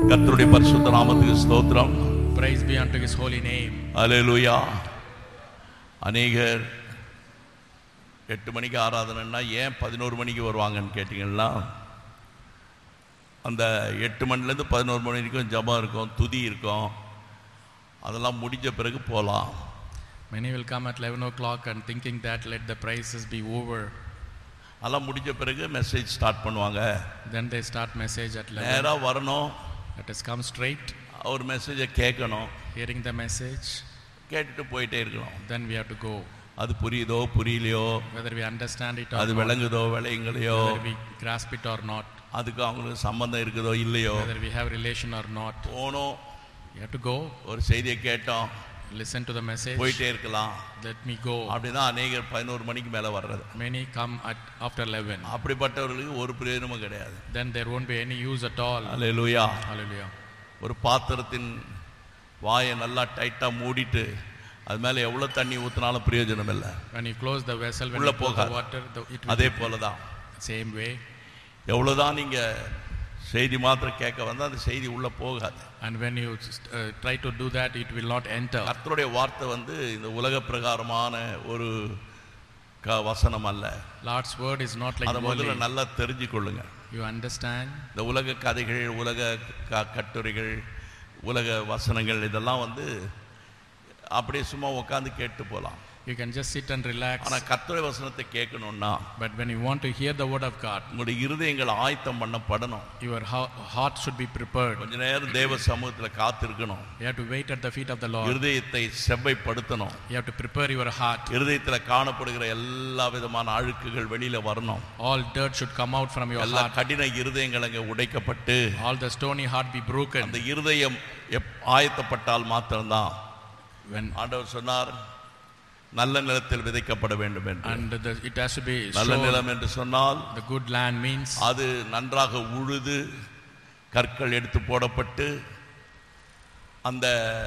கர்த்தருடைய பரிசுத்த நாமத்துக்கு ஸ்தோத்திரம். Praise be unto his holy name. அல்லேலூயா. அநேகர் 8 மணிக்கு ஆராதனைன்னா ஏன் 11 மணிக்கு வருவாங்கன்னு கேட்டிங்கன்னா, அந்த 8 மணிலேருந்து 11 மணி வரைக்கும் ஜெபம் இருக்கும், துதி இருக்கும். அதெல்லாம் முடிஞ்ச பிறகு போகலாம். Many will come at 11 o'clock and thinking that let the praises be over. அதெல்லாம் முடிஞ்ச பிறகு மெசேஜ் ஸ்டார்ட் பண்ணுவாங்க. Then they start message at 11. நேராக வரணும். Let us come straight. ஒரு மெசேஜை கேட்கணும். Hearing the message. கேட்டுட்டு போயிட்டே இருக்கணும். Then we have to go. அது புரியுதோ புரியலையோ, Whether we understand it or அது not, விளங்குதோ விளையுங்களையோ, whether we grasp it or not, அதுக்கு அவங்களுக்கு சம்பந்தம் இருக்குதோ இல்லையோ, whether we have relation or not, போனோம், we have to go. ஒரு செய்தியை கேட்டோம், Listen to the message. போயிட்டே இருக்கலாம். Let me go. அப்படிதான் அநேகர் 11 மணிக்கு மேலே வர்றது. Many come after 11. அப்படிப்பட்டவர்களுக்கு ஒரு பிரயோஜனமும் கிடையாது. Then there won't be any use at all. Hallelujah. Hallelujah. ஒரு பாத்திரத்தின் வாயை நல்லா டைட்டாக மூடிட்டு அது மேலே எவ்வளோ தண்ணி ஊற்றினாலும் பிரயோஜனம் இல்லை. When you close the vessel, when உள்ள you pour the போகாது. water, it will அதே போல தான் same way. எவ்வளோதான் நீங்கள் செய்தி மாத்திரம் கேட்க வந்தால் அந்த செய்தி உள்ளே போகாது. And when you try to do that, it will not enter. கர்த்தருடைய வார்த்தை இந்த உலக பிரகாரமான ஒரு வசனம் அல்ல. Lord's word is not like அதை முதல்ல நல்லா தெரிஞ்சுக்கொள்ளுங்க. You understand? இந்த உலக கதைகள், உலக கட்டுரைகள், உலக வசனங்கள் இதெல்லாம் அப்படியே சும்மா உட்காந்து கேட்டு போகலாம். You can just sit and relax. ஆனால் கர்த்தருடைய வசனத்தை கேட்கணும்னா, But when you want to hear the word of God, உங்களுடைய இருதயங்கள் ஆயத்தம் பண்ணப்படணும். your heart should be prepared. கொஞ்ச நேரம் தேவ சமூகத்தில் காத்திருக்கணும். You have to wait at the feet of the Lord. இருதயத்தை செவ்வைப்படுத்தணும். You have to prepare your heart. இருதயத்தில் காணப்படுகிற எல்லா விதமான அழுக்குகள் வெளியில வரணும். All dirt should come out from your எல்லா heart. கடின இருதயங்கள் அங்கே உடைக்கப்பட்டு All the stony heart be broken. அந்த இருதயம் ஆயத்தப்பட்டால் மாத்திரம்தான். When ஆண்டவர் சொன்னார், நல்ல நிலத்தில் விதைக்கப்பட வேண்டும் என்று. and it has to be நல்ல sown. நிலம் என்று சொன்னால் The good land means அது நன்றாக உழுது கற்கள் எடுத்து போடப்பட்டு அந்த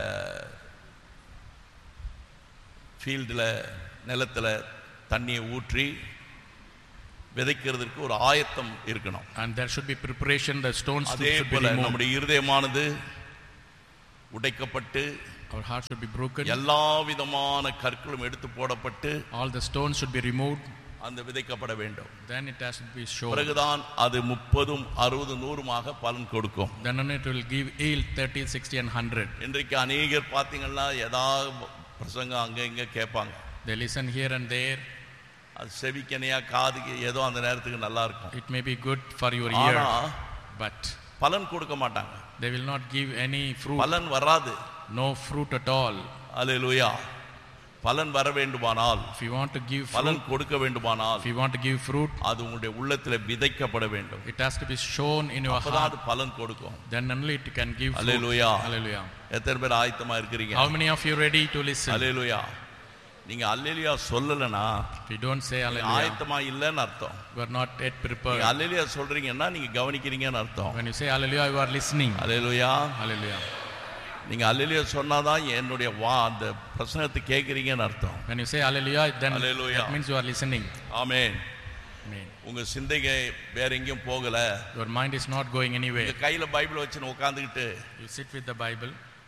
ஃபீல்டில் நிலத்தில் தண்ணியை ஊற்றி விதைக்கிறதுக்கு ஒரு ஆயத்தம் இருக்கணும். and there should be preparation. The stones அதே should be போல removed. நம்முடைய இருதயமானது உடைக்கப்பட்டு Our heart should be broken. எல்லா விதமான கற்களும் எடுத்து போடப்பட்டு All the stones should be removed. அந்த விதைக்கப்பட வேண்டும். Then it has to be sown. பிறகுதான் அது 30, 60, 100 பலன் கொடுக்கும். Then only it will give yield 30, 60 and 100. இன்றைக்கு அநேகர் பார்த்தீங்கன்னா ஏதாவது பிரசங்கம் அங்கே இங்கே கேட்பாங்க. They listen here and there. அது செவிக்கனையா காதுக்கு ஏதோ அந்த நேரத்துக்கு நல்லா இருக்கும். It may be good for your ear, but பலன் கொடுக்க மாட்டாங்க. they will not give any fruit. பலன் வராது. No fruit at all. அல்லேலூயா. பலன் வர வேண்டுமானால், If you want to give பலன் fruit, கொடுக்க வேண்டுமானால், if you want to give fruit, அது உங்களுடைய உள்ளத்தில் விதைக்கப்பட வேண்டும். it has to be sown in your அப்பதான் heart. அது பலன் கொடுக்கும். Then only it can give fruit. Hallelujah. Hallelujah. எத்தனை பேர் ஆயத்தமா இருக்கிறீங்க? How many of you ready to listen? அல்லேலூயா. நீங்க அல்லேலூயா சொல்லலனா, If you don't say hallelujah, ஆயத்தமா இல்லைன்னு அர்த்தம். you are not yet prepared. நீங்க அல்லேலூயா சொல்றீங்கன்னா நீங்க கவனிக்கிறீங்கன்னு அர்த்தம். When you say hallelujah, you are listening. Hallelujah. Hallelujah. நீங்க அல்லேலூயா சொன்னாதான் என்னுடைய அந்த பிரசங்கத்தை கேட்குறீங்கன்னு அர்த்தம். When you say hallelujah, then Hallelujah. that means you are listening. Amen. Amen. உங்க சிந்தையை வேற எங்கேயும் போகல. Your mind is not going anywhere. உங்க கையில பைபிள் வச்சுன்னு உட்காந்துக்கிட்டு You sit with the Bible.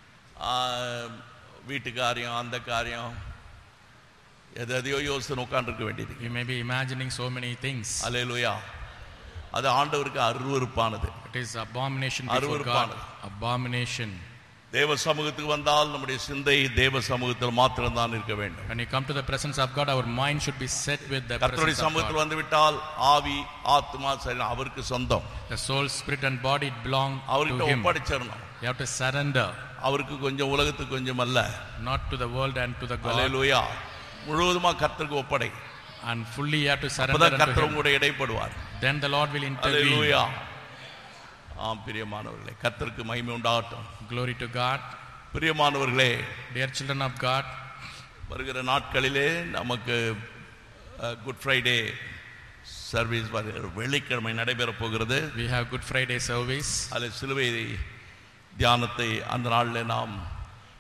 வீட்டு காரியம், அந்த காரியம், எதையோ யோசித்து உட்காந்துருக்க வேண்டியது. You may be imagining so many things. அல்லேலூயா. அது ஆண்டவருக்கு அருவருப்பானது. It is abomination before God. Abomination. தேவ சமூகத்துக்கு வந்தால் நம்முடைய சிந்தை தேவ சமூகத்தில் மாத்திரம்தான் இருக்க வேண்டும். When you come to the presence of God, our mind should be set with the கர்த்தருடைய presence of சமூகத்தில் God. வந்து விட்டால் ஆவி, ஆத்மா சரீரம் அவருக்கு சொந்தம். The soul, spirit and body belong அவர்கிட்ட to Him. ஒப்படைச்சிடணும். You have to surrender. அவருக்கு கொஞ்சம், உலகத்துக்கு கொஞ்சம் அல்ல. Not to the world and to the God. அல்லேலூயா. முழுவதுமா கர்த்தருக்கு ஒப்படை. And fully you have to surrender அப்பதான் unto கர்த்தர் Him. உங்களுடைய இடைப்படுவார். Then the Lord will intervene. அல்லேலூயா. ஆம் பிரியமானவர்களே, கர்த்தருக்கு மகிமை உண்டாகட்டும். Glory to God. பிரியமானவர்களே, Dear children of God, வருகிற நாட்களிலே நமக்கு குட் ஃப்ரைடே சர்வீஸ் வெள்ளிக்கிழமை நடைபெற போகிறது. we have Good Friday service. அதில் சிலுவை தியானத்தை அந்த நாளில் நாம்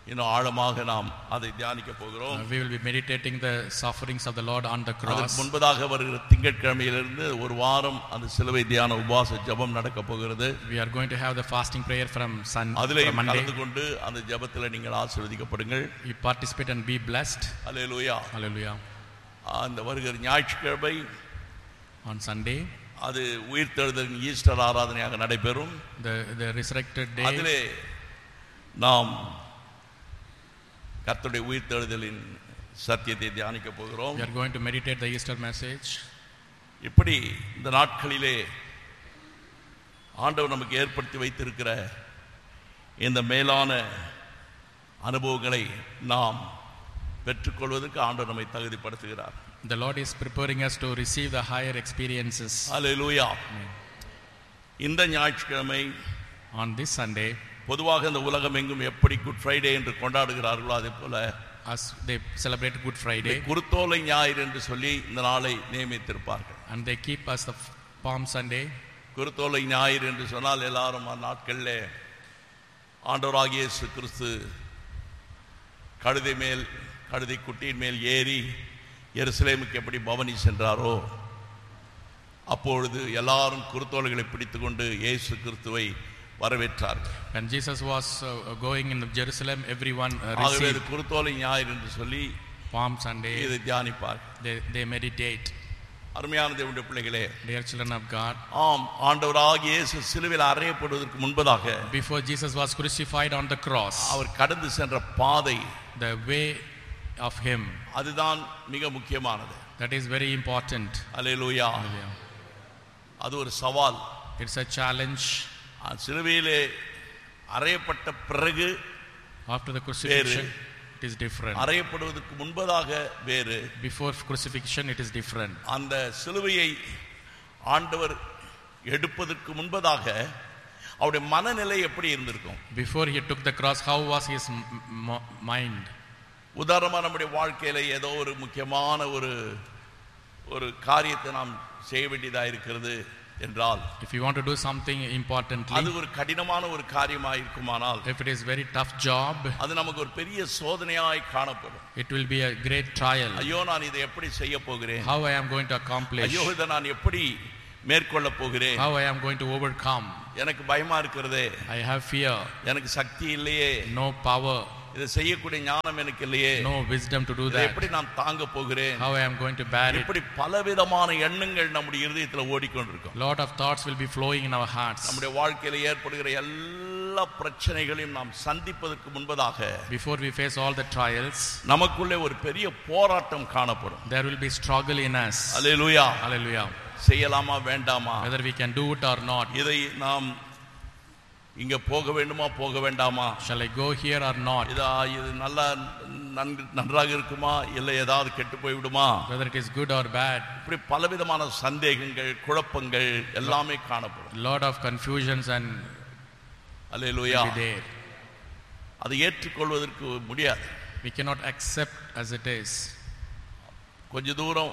இன்னும் ஆழமாக நாம் அதை தியானிக்க போகிறோம். We will be meditating the sufferings of the Lord on the cross. அதற்கு முன்பதாக வருகிற திங்கட்கிழமையிலிருந்து ஒரு வாரம் அந்த சிலுவை தியான உபவாச ஜெபம் நடக்க போகிறது. We are going to have the fasting prayer from அதிலே Monday. கலந்து கொண்டு அந்த ஜெபத்தில் நீங்கள் ஆசீர்வதிக்கப்படுங்கள். You participate and be blessed. Hallelujah. Hallelujah. அந்த வருகிற ஞாயிற்றுக்கிழமை On Sunday, அது உயிர்த்தெழுதலின் ஈஸ்டர் ஆராதனையாக நடைபெறும். the resurrected day. அதிலே நாம் கர்த்தருடைய உயிர்த்தெழுதலின் சத்தியத்தை தியானிக்க போகிறோம். We are going to meditate the Easter message. இப்படி இந்த நாட்களிலே ஆண்டவர் நமக்கு ஏற்படுத்தி வைத்திருக்கிற இந்த மேலான அனுபவங்களை நாம் பெற்றுக்கொள்வதற்கு ஆண்டவர் நம்மை தகுதிப்படுத்துகிறார். The Lord is preparing us to receive the higher experiences. அல்லேலூயா. இந்த ஞாயிற்றுக்கிழமை On this Sunday, பொதுவாக இந்த உலகம் எங்கும் எப்படி குட் ஃப்ரைடே என்று கொண்டாடுகிறார்களோ அதே போல as they celebrate Good Friday, குருத்தோலை ஞாயிறு என்று சொல்லி இந்த நாளை நியமித்திருப்பார்கள். and they keep us the Palm Sunday. குருத்தோலை ஞாயிறு என்று சொன்னால் எல்லாரும் நாட்களில் ஆண்டவராகிய இயேசு கிறிஸ்து கழுதை குட்டியின் மேல் ஏறி எருசலேமுக்கு எப்படி பவனி சென்றாரோ அப்பொழுது எல்லாரும் குருத்தோலைகளை பிடித்துக்கொண்டு இயேசு கிறிஸ்துவை வரவேற்றார்கள். When Jesus was going in Jerusalem, everyone received குருத்தோலை ஞாயிறு என்று சொல்லி Palm Sunday. இதை தியானிப்பார். They meditate. அருமையான தேவனுடைய பிள்ளைகளே, Dear children of God, ஆம், ஆண்டவராகிய இயேசு சிலுவையில் அறையப்படுவதற்கு முன்பதாக before Jesus was crucified on the cross, அவர் கடந்து சென்ற பாதை, the way of him, அதுதான் மிக முக்கியமானது. that is very important. Hallelujah. Hallelujah. அது ஒரு சவால். It's a challenge. சிலுவையிலே அறையப்பட்ட பிறகு After the crucifixion, it is different. அறையப்படுவதற்கு முன்பதாக வேறு. Before crucifixion, it is different. அந்த சிலுவையை ஆண்டவர் எடுப்பதற்கு முன்பதாக அவருடைய மனநிலை எப்படி இருந்திருக்கும்? Before he took the cross, how was his mind? உதாரணமாக நம்முடைய வாழ்க்கையில ஏதோ ஒரு முக்கியமான ஒரு காரியத்தை நாம் செய்ய வேண்டியதாக இருக்கிறது என்றால், if you want to do something importantly, அது ஒரு கடினமான ஒரு காரியமாக இருக்குமானால், if it is very tough job, அது நமக்கு ஒரு பெரிய சோதனையாய் காணப்படும். it will be a great trial. ஐயோ, நான் இதை எப்படி செய்ய போகிறேன்? How I am going to accomplish? ஐயோ, இதை நான் எப்படி மேற்கொள்ள போகிறேன்? How I am going to overcome? எனக்கு பயமா இருக்கிறதே, I have fear. எனக்கு சக்தி இல்லையே, No power. இதை செய்யக்கூடிய ஞானம் எனக்கு இல்லையே, No wisdom to do இதை that. எப்படி நான் தாங்க போகிறேன்? How I am going to bear it? இப்படி பலவிதமான எண்ணங்கள் நம்முடைய இதயத்துல ஓடிக்கொண்டிருக்கும். Lot of thoughts will be flowing in our hearts. நம்முடைய வாழ்க்கையில ஏற்படுகிற எல்லா பிரச்சனைகளையும் நாம் சந்திப்பதற்கு முன்பதாக, Before we face all the trials, நமக்குள்ளே ஒரு பெரிய போராட்டம் காணப்படும். there will be struggle in us. Hallelujah. Hallelujah. செய்யலாமா வேண்டாமா, Whether we can do it or not. இதை நாம் இங்க போக வேண்டுமா போக வேண்டாமா, Shall I go here or not? இது நல்லா நன்றாக இருக்குமா இல்லை ஏதாவது கெட்டு போய்விடுமா, Whether it is good or bad. இப்படி பலவிதமான சந்தேகங்கள் குழப்பங்கள் எல்லாமே காணப்படும். Lot of confusions and hallelujah. will be there. அதை ஏற்றுக்கொள்வதற்கு முடியாது. We cannot accept as it is. கொஞ்ச தூரம்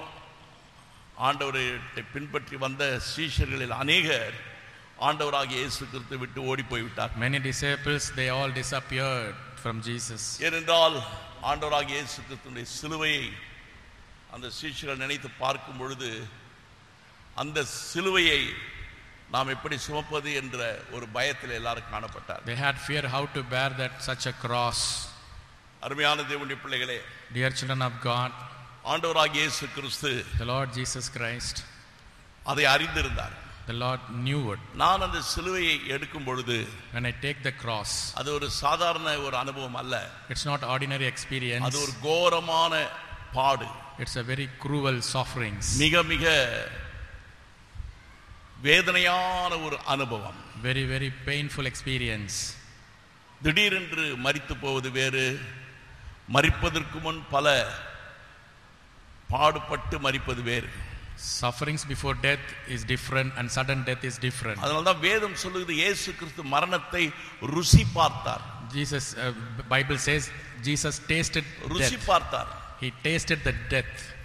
ஆண்டவரை பின்பற்றி வந்த சீஷர்களில் அநேகர் ஆண்டவராகிய இயேசு கிறிஸ்துவை விட்டு ஓடி போய்விட்டார். Many disciples, they all disappeared from Jesus. ஏனென்றால் ஆண்டவராகிய இயேசு கிறிஸ்துவின் சிலுவையை அந்த சீஷர்கள் நினைத்து பார்க்கும் பொழுது அந்த சிலுவையை நாம் எப்படி சுமப்பது என்ற ஒரு பயத்தில் எல்லாரும் காணப்பட்டார். They had fear how to bear that such a cross. அருமையான தேவனுடைய பிள்ளைகளே, Dear children of God, ஆண்டவராகிய இயேசு கிறிஸ்து, the Lord Jesus Christ, அதை அறிந்திருந்தார். the Lord knew it. நான் அந்த சிலுவையை எடுக்கும் பொழுது, When I take the cross, அது ஒரு சாதாரண ஒரு அனுபவம் அல்ல, it's not ordinary experience. அது ஒரு கோரமான பாடு, It's a very cruel sufferings. மிக மிக வேதனையான ஒரு அனுபவம். Very, very painful experience. திடீரென்று மரித்து போவது வேறு, மரிப்பதற்கு முன் பல பாடுபட்டு மரிப்பது வேறு. Sufferings before death is different and sudden death is different. அதனால்தான் வேதம் சொல்லுகிறது இயேசு கிறிஸ்து மரணத்தை ருசி பார்த்தார். Jesus, Bible says Jesus tasted ருசி death. பார்த்தார். He tasted the death.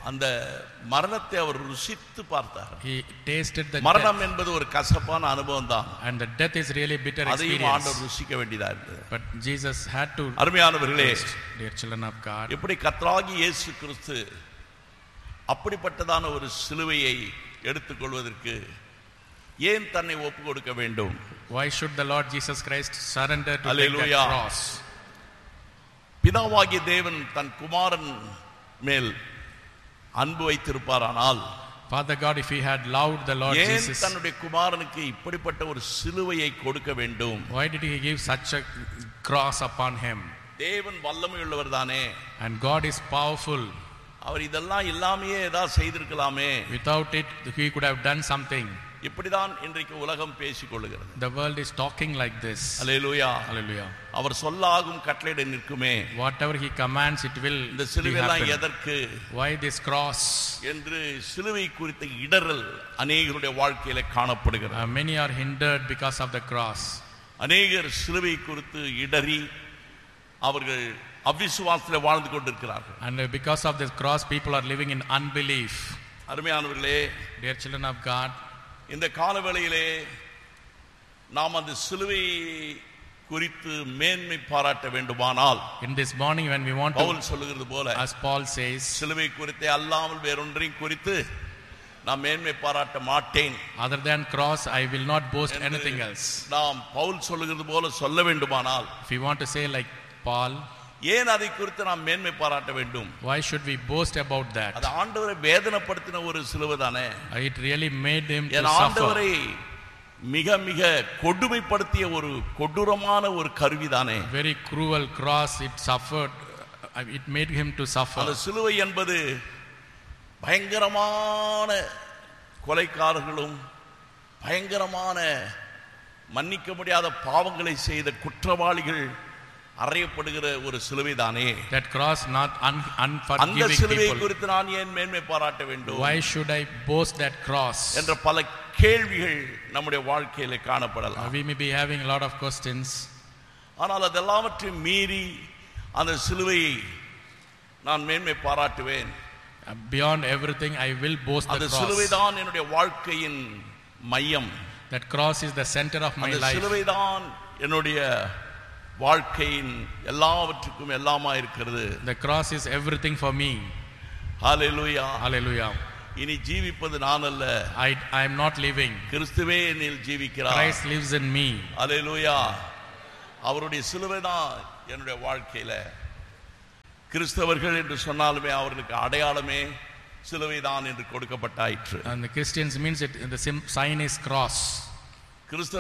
அந்த மரணத்தை அவர் ருசித்து பார்த்தார். He tasted the மரணம் death. என்பது ஒரு கசப்பான அனுபவம் தான். And the death is really bitter அதையும் experience. ஆண்டவர் ருசிக்க வேண்டியதா இருந்தது. But Jesus had to அருமையானவர்களே, taste, dear children of God. எப்படி கர்த்தராகிய இயேசு கிறிஸ்து அப்படிப்பட்டதான ஒரு சிலுவையை எடுத்துக்கொள்வதற்கு ஏன் தன்னை ஒப்பு கொடுக்க வேண்டும்? Why should the Lord Jesus Christ surrender to take Hallelujah. that cross? பிதாவாகிய தேவன் தன் குமாரன் மேல் அன்பு வைத்திருப்பாரானால், Father God, if he had loved the Lord ஏன் Jesus, தன்னுடைய குமாரனுக்கு இப்படிப்பட்ட ஒரு சிலுவையை கொடுக்க வேண்டும்? why did he give such a cross upon him? தேவன் வல்லமை உள்ளவர் தானே, And God is powerful. அவர் இதெல்லாம் இல்லாமையே ஏதாவது செய்திருக்கலாமே. Without it, he could have done something. இப்படிதான் இன்றைக்கு உலகம் பேசிக் கொள்ளுகிறது. The world is talking like this. Hallelujah. Hallelujah. அவர் சொல்லாகும் கட்டளையிட நிற்குமே. Whatever he commands, it will இந்த be சிலுவையெல்லாம் happen. எதற்கு Why this cross? என்று சிலுவை குறித்த இடறல் அநேகருடைய வாழ்க்கையில காணப்படுகிறது. Many are hindered because of the cross. அநேகர் சிலுவை குறித்து இடறி அவர்கள் அவிசுவாசத்தில் வாழ்ந்து கொண்டிருக்கிறார்கள். And because of this cross, people are living in unbelief. அருமையானவர்களே, Dear children of God, இந்த காலவேளையிலே நாம் அந்த சிலுவை குறித்து மேன்மை பாராட்ட வேண்டுமானால், in this morning when we want Pavul to, சொல்லுகிறது போல, as Paul says, சிலுவை குறித்தே அல்லாமல் வேறொன்றையும் குறித்து நான் மேன்மை பாராட்ட மாட்டேன் other than cross, I will not boast என்று anything else. நாம் பவுல் சொல்லுகிறது போல சொல்ல வேண்டுமானால், If we want to say like Paul, ஏன் அதை குறித்து நாம் மேன்மை பாராட்ட வேண்டும்? why should we boast about that? அது ஆண்டவரை வேதனைப்படுத்தின ஒரு சிலுவை தானே. It really made him to N suffer. ஆண்டவரை மிக மிக கொடுமைப்படுத்திய ஒரு கொடூரமான ஒரு கருவி தானே. Very cruel cross, it suffered, it made him to suffer. அந்த சிலுவை என்பது பயங்கரமான கொலைக்காரர்களும் பயங்கரமான மன்னிக்க முடியாத பாவங்களை செய்த குற்றவாளிகள் அறையப்படுகிற ஒரு சிலுவை தானே. That cross, not அந்த unforgiving சிலுவை people. குறித்து நான் ஏன் மேன்மை பாராட்ட வேண்டும் Why should I boast that cross? என்ற பல கேள்விகள் நம்முடைய வாழ்க்கையில காணப்படலாம். We may be having a lot of questions. ஆனால் அதெல்லாவற்றையும் மீறி அந்த சிலுவையை நான் மேன்மை பாராட்டுவேன். Beyond everything, I will boast the அந்த cross. சிலுவை தான் என்னுடைய வாழ்க்கையின் மையம். That cross is the center of my அந்த life. சிலுவை தான் என்னுடைய வாழ்க்கையின் எல்லாவற்றுக்கும் எல்லாமா இருக்கிறது. The cross is everything for me. Hallelujah. Hallelujah. இனி ஜீவிப்பது நான் அல்ல, I am not living. கிறிஸ்துவே என்னில் ஜீவிக்கிறார். Christ lives in me. ஹalleluya. அவருடைய சிலுவை தான் என்னுடைய வாழ்க்கையில. கிறிஸ்தவர்கள் என்று சொன்னாலுமே அவர்களுக்கு அடையாளமே சிலுவை தான் என்று கொடுக்கப்பட்டாயிற்று. And the Christians means it, the sign is cross. கிறிஸ்தவ